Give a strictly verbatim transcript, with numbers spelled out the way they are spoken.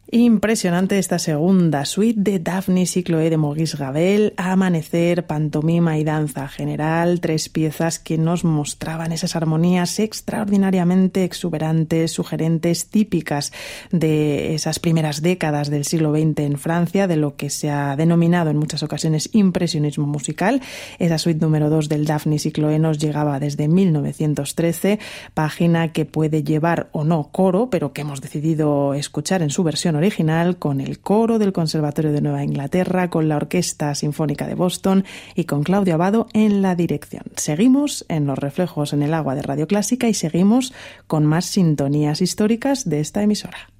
Impresionante esta segunda suite de Daphnis y Chloé de Maurice Ravel, Amanecer, pantomima y danza general, tres piezas que nos mostraban esas armonías extraordinariamente exuberantes, sugerentes, típicas de esas primeras décadas del siglo veinte en Francia, de lo que se ha denominado en muchas ocasiones impresionismo musical. Esa suite número dos del Daphnis y Chloé nos llegaba desde mil novecientos trece, página que puede llevar o no coro, pero que hemos decidido escuchar en su versión original, con el coro del Conservatorio de Nueva Inglaterra, con la Orquesta Sinfónica de Boston y con Claudio Abbado en la dirección. Seguimos en Los Reflejos en el Agua de Radio Clásica y seguimos con más sintonías históricas de esta emisora.